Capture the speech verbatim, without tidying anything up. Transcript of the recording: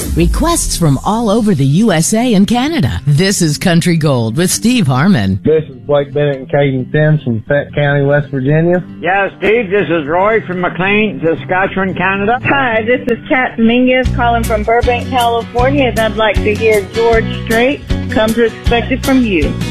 Requests from all over the U S A and Canada. This is Country Gold with Steve Harmon. This is Blake Bennett and Caden Sims from Fett County, West Virginia. Yeah, Steve, this is Roy from McLean, Saskatchewan, Canada. Hi, this is Kat Dominguez calling from Burbank, California, and I'd like to hear George Strait, Come to Expect It From You.